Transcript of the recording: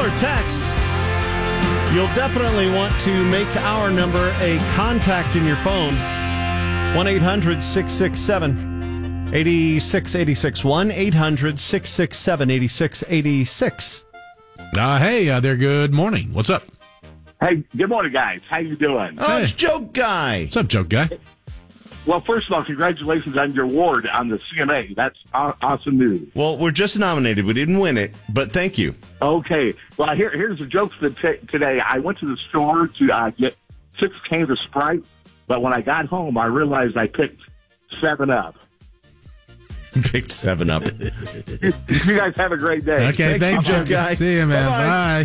or text, you'll definitely want to make our number a contact in your phone. 1-800-667-8686. 1-800-667-8686. Hey there, good morning. What's up? Hey, good morning, guys. How you doing? Oh, it's Joke Guy. What's up, Joke Guy? Well, first of all, congratulations on your award on the CMA. That's awesome news. Well, we're just nominated. We didn't win it, but thank you. Okay. Well, here's the joke for today. I went to the store to get 6 cans of Sprite, but when I got home, I realized I picked 7-Up. Picked 7-Up. You guys have a great day. Okay, thanks, Joke Guy. See you, man. Bye-bye. Bye.